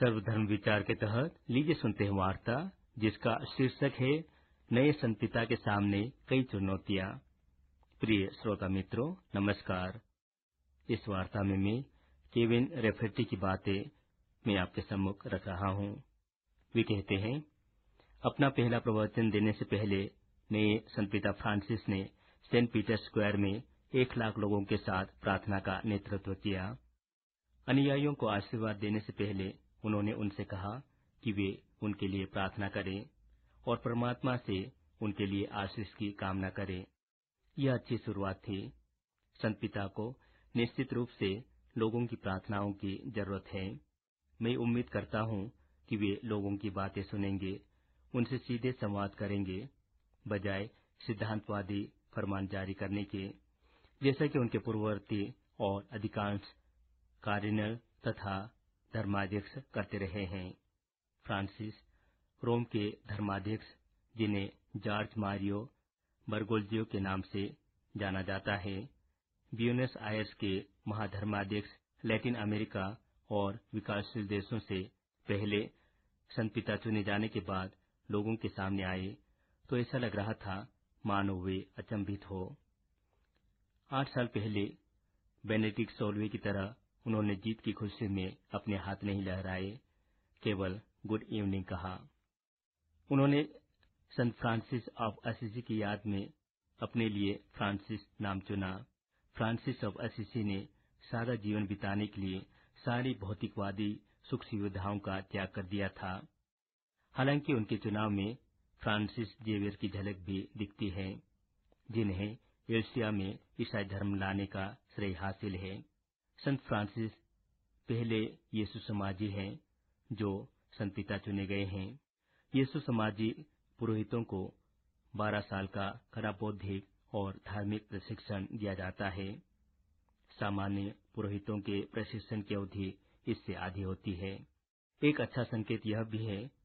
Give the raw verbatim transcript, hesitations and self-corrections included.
सर्वधर्म विचार के तहत लीजिए सुनते हैं वार्ता जिसका शीर्षक है नए संत पिता के सामने कई चुनौतियां। प्रिय श्रोता मित्रों, नमस्कार। इस वार्ता में मैं केविन रेफेटी की बातें मैं आपके सम्मुख रख रहा हूं। वे कहते हैं, अपना पहला प्रवचन देने से पहले नए संत पिता फ्रांसिस ने सेंट पीटर स्क्वायर में एक लाख लोगों के साथ प्रार्थना का नेतृत्व किया। अनुयायियों को आशीर्वाद देने से पहले उन्होंने उनसे कहा कि वे उनके लिए प्रार्थना करें और परमात्मा से उनके लिए आशीष की कामना करें। यह अच्छी शुरुआत थी। संत पिता को निश्चित रूप से लोगों की प्रार्थनाओं की जरूरत है। मैं उम्मीद करता हूं कि वे लोगों की बातें सुनेंगे, उनसे सीधे संवाद करेंगे, बजाय सिद्धांतवादी फरमान जारी करने के, जैसा कि उनके पूर्ववर्ती और अधिकांश कार्डिनल तथा धर्माध्यक्ष करते रहे हैं। फ्रांसिस रोम के धर्माध्यक्ष, जिन्हें जॉर्ज मारियो बरगोल्जियो के नाम से जाना जाता है, ब्यूनस आयर्स के महाधर्माध्यक्ष, लैटिन अमेरिका और विकासशील देशों से पहले संत पिता चुने जाने के बाद लोगों के सामने आए तो ऐसा लग रहा था मानो वे अचंभित हो। आठ साल पहले बेनेडिक्ट सोलहवें की तरह उन्होंने जीत की खुशी में अपने हाथ नहीं लहराए, केवल गुड इवनिंग कहा। उन्होंने संत फ्रांसिस ऑफ असीसी की याद में अपने लिए फ्रांसिस नाम चुना। फ्रांसिस ऑफ असीसी ने सादा जीवन बिताने के लिए सारी भौतिकवादी सुख सुविधाओं का त्याग कर दिया था। हालांकि उनके चुनाव में फ्रांसिस जेवियर की झलक भी दिखती है, जिन्हें एशिया में ईसाई धर्म लाने का श्रेय हासिल है। संत फ्रांसिस पहले यीशु समाजी हैं जो संत पिता चुने गए हैं। यीशु समाजी पुरोहितों को बारह साल का कड़ा बौद्धिक और धार्मिक प्रशिक्षण दिया जाता है। सामान्य पुरोहितों के प्रशिक्षण की अवधि इससे आधी होती है। एक अच्छा संकेत यह भी है